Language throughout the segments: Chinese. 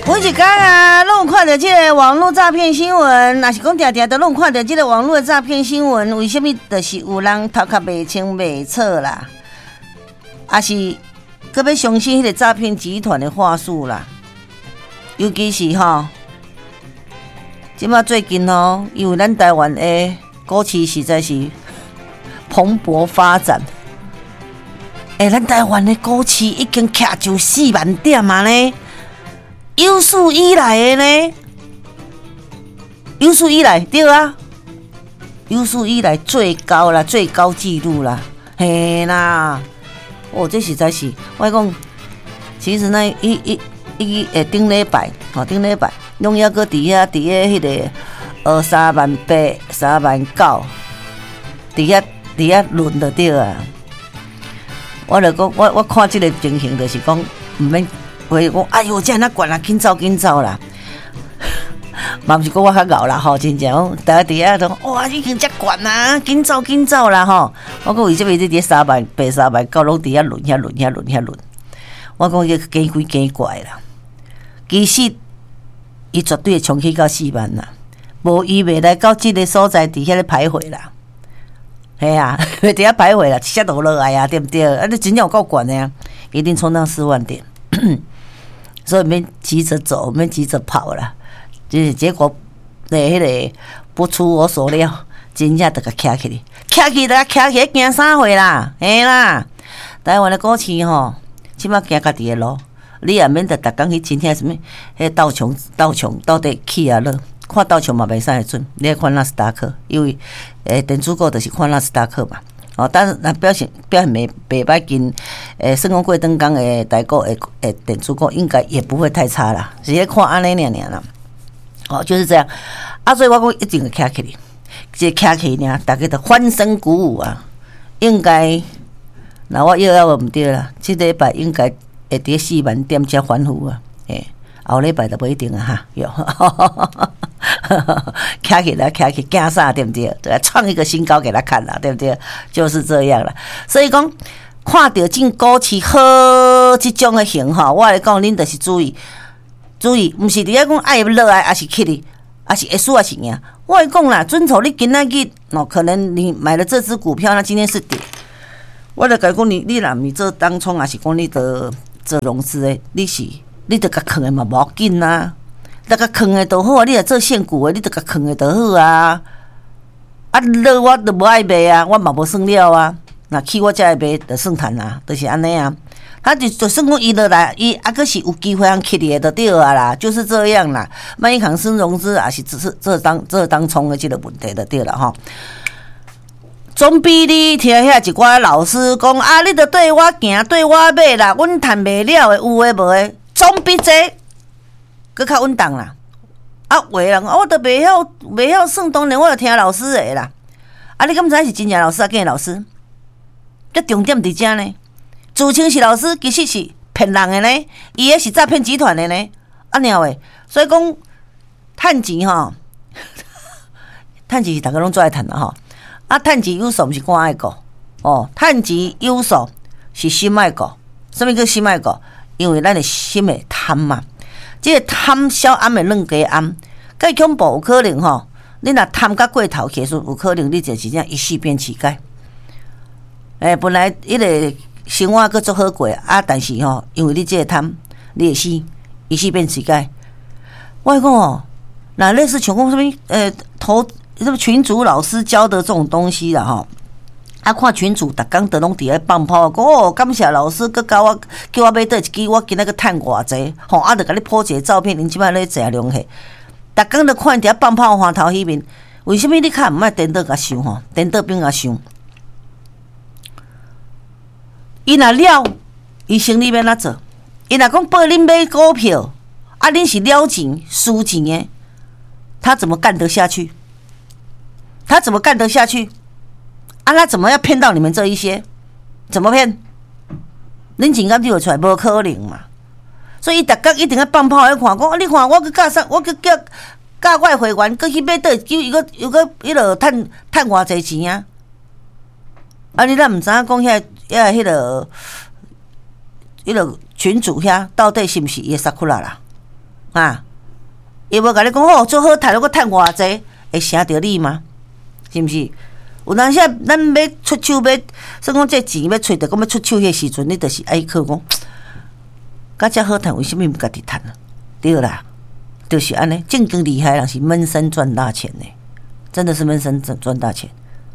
每一天啊，拢看到这个网络诈骗新闻，若是讲常常都拢看到这个网络的诈骗新闻，为什么就是有人头壳袂清袂楚啦？也是搁要相信迄个诈骗集团的话术啦？尤其是即马最近因为咱台湾的股市实在是蓬勃发展，咱台湾的股市已经徛就4万点啊呢！有史以来的呢，有史以来对啊，有史以来最高啦，最高纪录啦，嘿啦，这实在是，我讲，其实呢，顶礼拜，拢还搁伫迄个3万8、3万9，伫遐轮就对啊。我就讲，我看这个情形，就是讲，唔免。话讲，哎哟，这样那管啦，紧走啦！嘛不是讲我较敖啦真正，大家底下都哇，已经遮管啦，紧走啦我讲为什么这3万8、3万9拢底下轮？我讲伊假鬼假怪啦，其实伊绝对会冲去到4万啦，无伊袂来到这个所在底下咧徘徊啦。嘿啊，伫遐徘徊啦，一下落来啊，对不对？你真正有够悬的啊，一定冲到4万点。所以免急着走，免急着跑啦，就是结果，迄个不出我所料，真正就甲徛起哩，徛起行啥货啦？嘿啦，台湾的股市即马行家己的路，你也免得逐工去真听什么，迄道琼到底起啊落，看道琼嘛袂使会准，你要看纳斯达克，因为电子股就是看纳斯达克嘛。但是那表现袂歹，跟算讲过灯港的台股的电子股应该也不会太差啦，直接看安尼尔啦。就是这样所以我讲一定会徛起哩，这徛起呢，大家都欢声鼓舞啊。应该，那我又唔对啦，这礼拜应该会伫4万点才反复啊，后礼拜就不一定啊哈，有，徛起，惊啥对不对？对，创一个新高给他看啦，对不对？就是这样啦。所以讲，看到进股市好这种的型我来讲，恁就是注意，唔是伫遐讲爱落来，还是起哩，还是会输还是赢。我来讲啦，遵守你今仔日可能你买了这只股票，那今天是跌，我来讲你若唔做当冲，还是讲你做融资的，你得甲藏的嘛无要紧啊，得甲藏的就好啊。你若做现股的，你得甲藏的就好啊。落我都无爱卖啊，我嘛无算了啊。那起我才会卖，就算赚啊，就是安尼啊。他就算讲伊落来，伊还是有机会通起的就对啊啦，就是这样啦。万一航生融资也是只是这当冲的这个问题就对了总比你听遐一寡老师讲你着对我行，对我买啦，阮赚袂了的，有诶无诶。总比这搁较稳当啦。有的人我都袂晓算，当然我就听老师的啦。你敢知是真正老师假的老师？这重点伫遮呢。自称是老师，其实是骗人的呢。伊也是诈骗集团的呢。鸟诶，所以讲趁钱趁钱是大家拢最爱趁啦趁钱有数毋是肝爱顾趁钱有数是心爱顾。什么叫心爱顾？因为咱的心会贪嘛，这个贪小暗的软鸡暗，介恐怖有可能你若贪甲过头去，有可能你就是这样一夕变乞丐。本来迄个生活佫足好过但是因为你这个贪，你会死，一夕变乞丐。我讲那类似像讲什么什么群主老师教的这种东西啦看群主逐工都拢伫咧放炮，讲感谢老师，佮教我叫我买倒一支，我今仔个趁偌济，就甲你po一个照片，恁即摆咧食龙虾，逐工都看伫咧放炮花头迄面，为什么你较毋爱颠倒甲想颠倒边甲想？伊若了，伊生理要哪做？伊若讲报恁买股票，恁是了钱输钱的，他怎么干得下去？他怎么干得下去？他怎么要骗到你们这一些？怎么骗？恁钱敢丢出来，无可能嘛！所以伊逐工一定要放炮来看，讲你看我去教啥？我去教我的会员，去买倒酒，又迄落趁偌济钱啊！你咱毋知影讲迄落群主遐到底是毋是伊的萨库拉啦？ 啊，伊无甲你讲哦，做好趁了，我趁偌济，会省着你吗？是毋是？有当时咱要出手要，算讲这钱要找着，讲要出手迄时阵，你就是爱靠讲，甲遮好趁，为什么毋家己趁啊？对啦，就是安尼，正经厉害人是闷声赚大钱呢，真的是闷声赚大钱。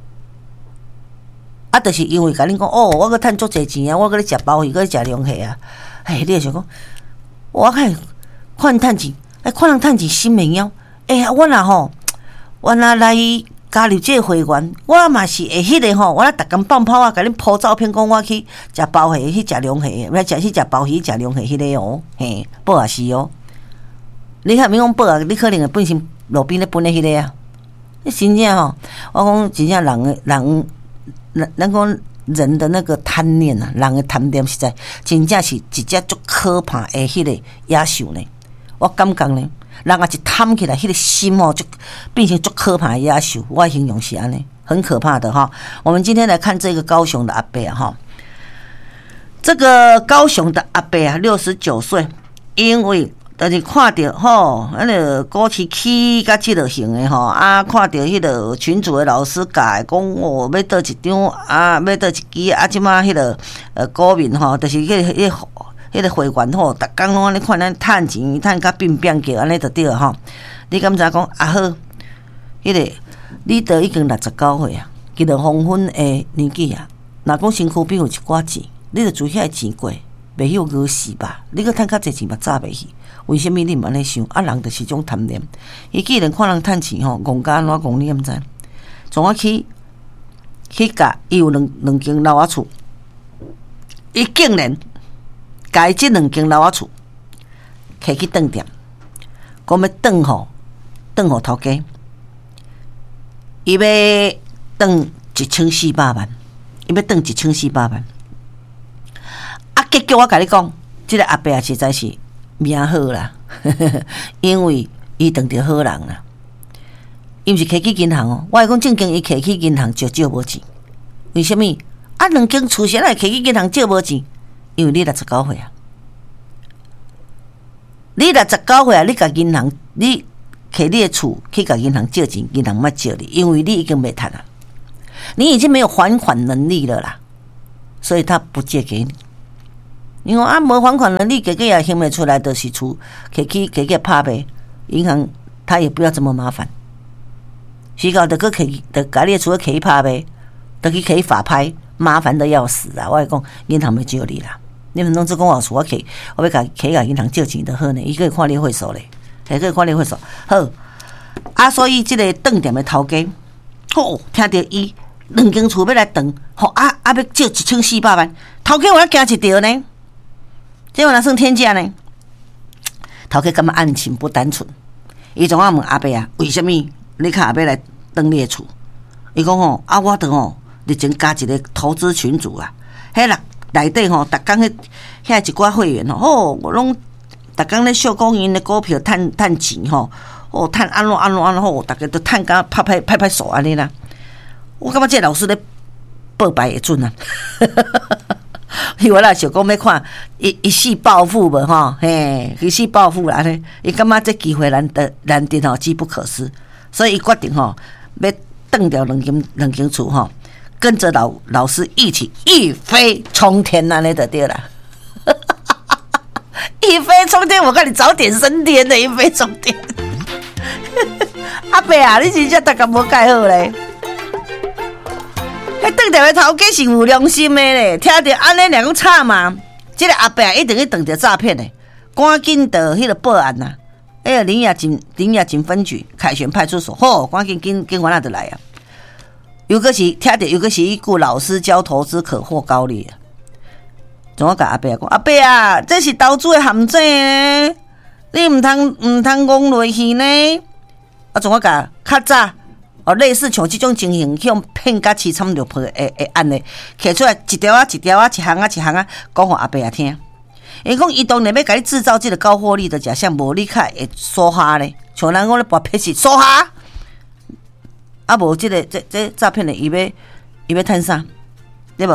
啊，就是因为甲恁讲哦，我搁趁足济钱啊，我搁咧食鲍鱼，搁咧食龙虾啊，你就想讲，我看趁钱，看人趁钱心袂枵。我若吼，我若来加入这个会员，我嘛是会迄个吼，我逐工放炮啊，甲恁po照片，讲我去食鲍鱼，去食龙虾，去食鲍鱼，食龙虾迄个哦，嘿，报也是哦。你看，免讲报啊，你可能会本身路边咧分咧迄个啊。你真正吼，我讲真正咱讲人的那个贪念啊，人的贪念实在真正是一只足可怕的迄个野兽呢。我感觉呢，人也是贪起来，迄个心哦，就变成足可怕的野兽。我形容是安尼，很可怕的哈。我们今天来看这个高雄的阿伯啊哈，这个高雄的阿伯啊，69岁，因为但是看到吼，那个股市起甲即落型的吼，啊，看到迄个群主的老师教讲哦，要倒一张啊，要倒一支啊，即马迄个股民吼，就是迄个会员吼，逐工拢安尼看咱趁钱，趁甲变变叫安尼就对了吼。你敢知讲啊好？迄个你都已经69岁啊，其实黄昏的年纪啊，若讲身躯边有一寡钱，你就做遐钱过，袂晓饿死吧？你搁趁较济钱嘛，早袂去。为什么你毋安尼想？啊，人就是种贪念。伊既然看人趁钱吼，戆甲安怎戆你敢知？从我去甲伊有两间老厝，伊竟然甲伊即两间老厝摕去饭店，讲要转互头家，伊要转1400万，伊要转1400万。啊，结果我甲你讲，即个阿伯啊，实在是命好啦，因为伊当着好人啦。伊毋是摕去银行哦，我会讲正经伊摕去银行就借无钱。为什么？啊，两间厝谁来摕去银行借无钱？因为你69岁啊，你69岁啊，你甲银行你摕你的厝去甲银行借钱，银行莫借你，因为你已经没赚了，你已经没有还款能力了啦，所以他不借给你。因为啊，无还款能力，给也还没出来的是厝，给拍呗，银行他也不要这么麻烦。时到就个给家里厝给拍呗，就去给法拍，麻烦的要死啊！我来讲，银行没救你啦。你们拢只讲我厝我给，我要给银行借钱就好呢，伊个看你会所咧，还个看你会所好啊。所以这个饭店的头家，哦，听到伊两间厝要来断，吼要借1400万，头家我惊一条呢。这我哪算天价呢？头家感觉案情不单纯，伊总问阿伯啊，为什么你看阿伯来登你的厝？伊讲吼啊，我等吼日前加一个投资群组啊，迄啦内底吼，逐工遐一寡会员吼，我拢逐工咧秀讲因的股票趁钱吼，哦趁安怎吼，逐个都趁甲拍手安尼啦。我感觉这老师咧报白会准啊。伊我啦想讲要看一世暴富无吼，嘿，一世暴富啦咧。伊感觉这机会难得吼，机不可失，所以伊决定吼要断掉两间厝吼，跟着老师一起一飞冲天安尼就对啦。一飞冲天，我看你早点升天的一飞冲天。阿伯啊，你真正大家无介好咧。迄断掉的头家是有良心的咧，听到安尼两讲吵嘛，这个阿伯一定去断掉诈骗的，赶紧的迄个报案呐！林雅警分局凯旋派出所，吼，赶紧警官那就来啊！有个是听到，有个是一句老师教投资可获高利啊！怎我甲阿伯讲，阿伯啊，这是投资的陷阱呢，你唔通讲落去呢？啊，怎我甲较早。类似像这种情形，向骗甲凄惨落魄的案例，摕出来一条啊，一行啊，讲互阿伯也听。伊讲伊当然要甲你制造这个高获利的假象，无你较会梭哈咧，像人讲咧博撇是梭哈，啊无这诈骗的伊要趁啥，对无？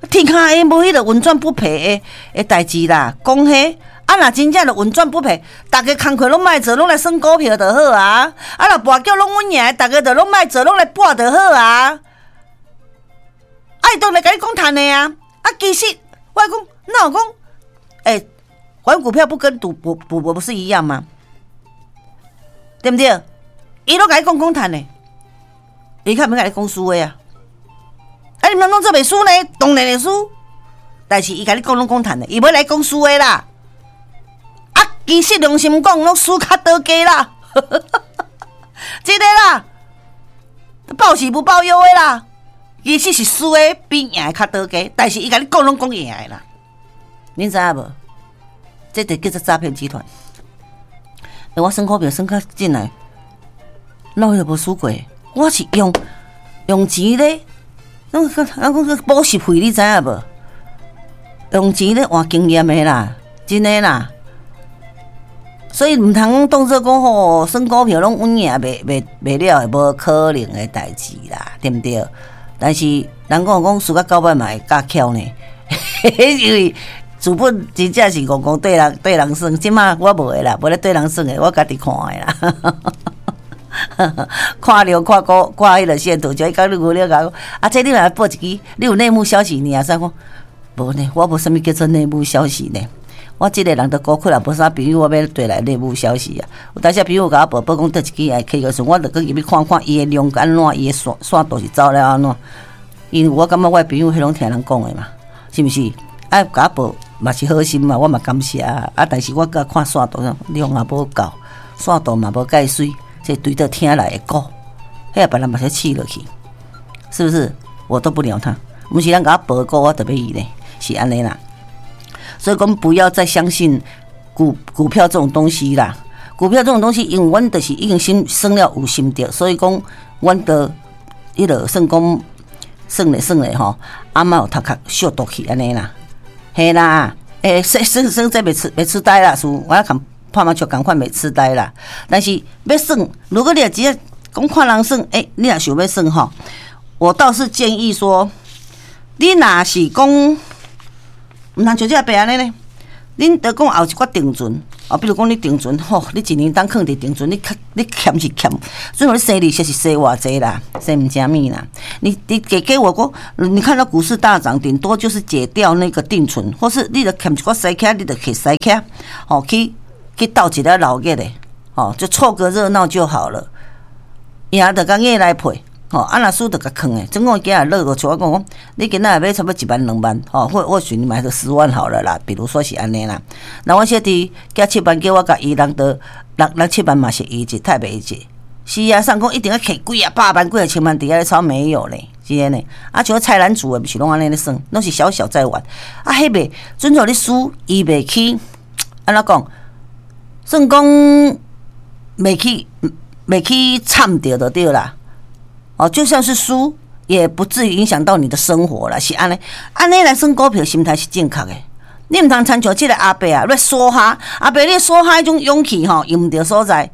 天下诶无迄个运转不疲诶代志啦，讲迄。啊，若真正着运转不疲，大家工课拢莫做，拢来算股票就好啊。啊，若跋筊拢阮赢，大家着拢莫做，拢来博就好啊。伊当然甲你讲赚的啊。啊，其实我讲，那我讲，玩股票不跟赌博不是一样吗？对不对？伊都甲你讲赚的，伊看没甲你讲输的啊？啊，你们拢做袂输呢？当然会输，但是伊甲你讲拢赚的，伊要来讲输的啦。其实良心讲，拢输较多家啦，真的啦，报喜不报忧的啦。其实是输的比赢的较多家，但是伊甲你讲拢讲赢的啦。恁知影无？这就叫做诈骗集团。我算股票算较进来，哪有无输过？我是用钱咧，咱讲补习费，你知影无？用钱咧换经验的啦，真的啦。所以唔通当作讲吼，算股票拢稳赢，袂了，无可能的代志啦，对不对？但是人讲输到900嘛会较巧呢，因为资本真正是戆对人算，即马我无的啦，无咧对人算的，我家己看的啦。看了看迄个线图，就讲你无了讲啊，这你来报一支，你有内幕消息呢？啊，啥讲无呢？我无啥物叫做内幕消息呢？我即个人都高困啦，无啥朋友，我要对来内幕消息啊。有当时朋友甲我报讲，倒一支会起个时，我就去入去看看伊的量安怎，伊的线图是走了安怎。因为我感觉我的朋友迄拢听人讲的嘛，是毋是？啊，甲我报嘛是好心嘛，我嘛感谢啊。啊，但是我甲看线图量也无够，线图嘛无介水，这对着听来的股，迄别人嘛是气落去，是不是？我都不鸟他，毋是人甲我报股，我特别伊呢，是安尼啦。所以讲不要再相信股票这种东西啦。股票这种东西，因为阮就是已经算了有心得，所以讲阮的迄个算讲算咧吼，阿妈有头壳小毒气安尼啦，嘿啦，算这袂痴呆啦，是我要看拍麻雀共款袂痴呆啦。但是要算，如果你只要讲看人算，你若想要算吼，我倒是建议说，你若是讲。毋通像这白安尼呢？恁得讲后一寡定存哦，比如讲你定存吼，你一年当放伫定存，你欠是欠，最后你生利息是生偌济啦，生唔加密啦。你给我讲，你看到股市大涨，顶多就是解掉那个定存，或是你得欠一寡塞卡，你得去塞卡，哦，去斗一个老月的，哦，就凑个热闹就好了。赢得讲夜来赔。啊，若输就甲坑诶，总共今日落落像我讲，你今仔要差不多1万2万，或许你买个10万好了啦，比如说是安尼啦。那我小弟加7万，叫我甲伊人得6、7万嘛是一级，太袂一级。是啊，上讲一定要摕几啊百万、几啊千万伫遐咧炒没有咧，是安尼。啊，像菜篮子诶，毋是拢安尼咧算，拢是小小在玩。啊，迄袂准许你输，伊袂去安怎讲？算讲袂去惨着就对啦。哦，就算是输，也不至于影响到你的生活啦。是安尼来算股票，心态是正确的。你唔通参像这个阿伯啊，你梭哈，阿伯你梭哈迄种勇气吼，用唔着所在，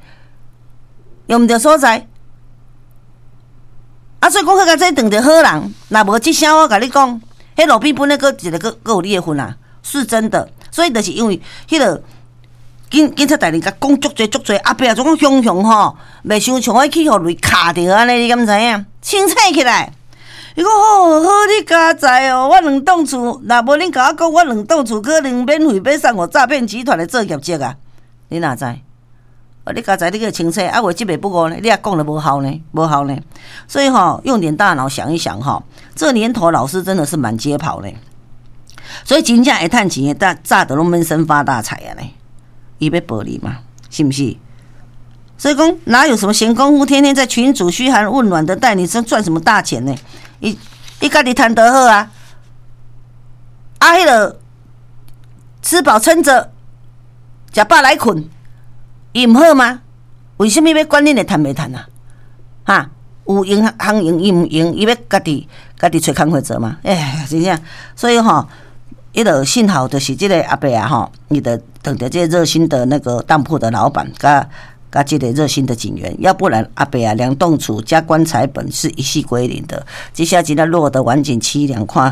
啊，所以讲迄个这当着好人，若无这声我甲你讲，迄路边本来个一个个有你的份啊，是真的。所以就是因为迄个。警察大人甲讲足侪，阿伯啊，总讲凶凶吼，袂伤像我去互雷卡着安尼，你敢知影？清醒起来！伊讲好你加在哦，我2栋厝，若无恁甲我讲，我2栋厝可能免费要送互诈骗集团来做业绩啊！你哪知？你加在你个清楚，啊，话即袂不过呢，你也讲了无效呢，所以吼，用点大脑想一想吼，这年头老师真的是满街跑呢，所以真正会趁钱的，早都拢闷声发大财啊呢！伊要保你嘛，是不是？所以讲哪有什么闲工夫，天天在群组嘘寒问暖的带你赚什么大钱呢？伊家己贪得好啊，迄个吃饱撑着，食饱来困，伊唔好吗？为什么要管恁的贪袂贪啊？哈，有用行用，伊唔用，伊要家己找工课做嘛？真正，所以吼。幸好的是这个阿伯啊吼，你的等着这热心的那个当铺的老板，加这个热心的警员，要不然阿伯啊2栋厝加棺材本是一系归零的。接下来落得晚景凄凉，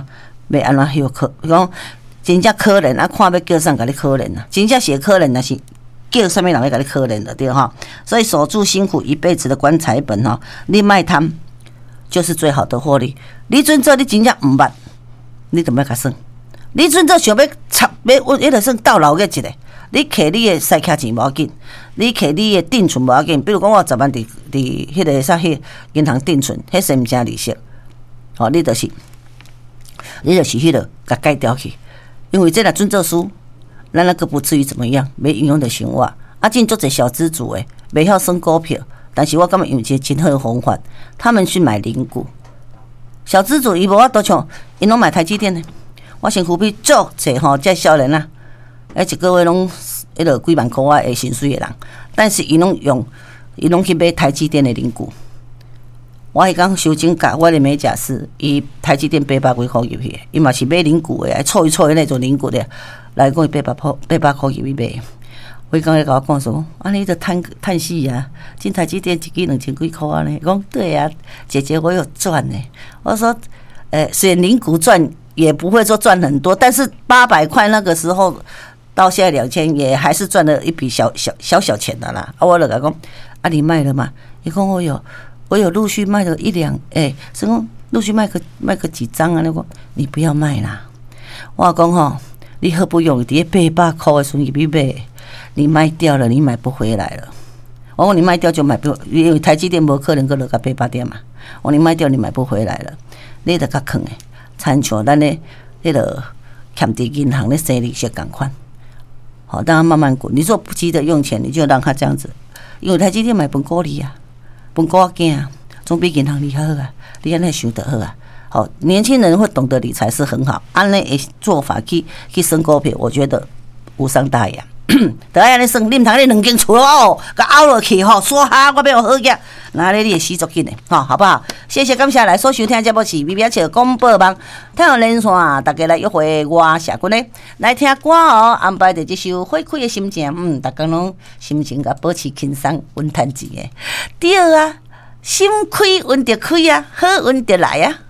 要安怎休可？讲真正可怜啊，看要叫啥，甲你可怜啊，真正是可怜，但是叫什么人要甲你可怜的对哈？所以守住辛苦一辈子的棺材本哈，你卖贪就是最好的获利。你准做你真正唔捌，你怎么甲算？你准做想要插要迄个算到老个一个，你摕你的塞卡钱无要紧，你摕你的定存无要紧。比如讲我10万伫迄个啥迄银行定存，迄是毋正利息，哦，你就是迄个甲改掉去，因为这若准做书，咱那个不至于怎么样，没运用的生活。啊，真做者小资主诶，袂晓算股票，但是我感觉用一个真好的方法，他们去买零股。小资主伊无法度像，因拢买台积电的。我身躯边足侪吼，这少年啊，一个月拢迄落几万块啊的薪水的人，但是伊拢去买台积电的零股。我迄讲收金价，我的美甲师，伊台积电800几块入去，伊嘛是买零股的，凑一凑的那种零股的，来讲伊800块入去买。我刚才甲我讲说，安尼就叹息啊！进台积电一支2000几块安尼，讲对啊，姐姐我有赚呢。我说，虽然零股赚也不会说赚很多，但是800块那个时候到现在2000，也还是赚了一笔小钱的啦。啊，我就甲讲，啊你卖了吗？伊讲我有陆续卖了1两，是讲陆续卖个几张啊？那个你不要卖啦。我讲吼，你何不用伫800块的时候入去买？你卖掉了，你买不回来了。我说你卖掉就买不，因为台积电无可能个落到800点嘛。我说你卖掉你买不回来了，你得较坑诶，参像咱咧迄个欠伫银行咧生利息共款。好，让它慢慢滚。你说不急着用钱，你就让它这样子，因为台积电买分股利啊，分股仔啊，总比银行利好啊。你安尼想得好啊。好，年轻人会懂得理财是很好，按那做法去升股票，我觉得无伤大雅。得安尼算，你毋通你2间厝哦，甲凹落去吼，说哈，我要好个，那你会死足紧的，好不好？谢谢感谢来所收听节目是微微笑广播网，太阳连线，大家来约会我社群咧，来听歌哦，安排着这首回馈的心情，大家拢心情甲保持轻松，稳赚钱的，对啊，心开运就开啊，好运就来啊。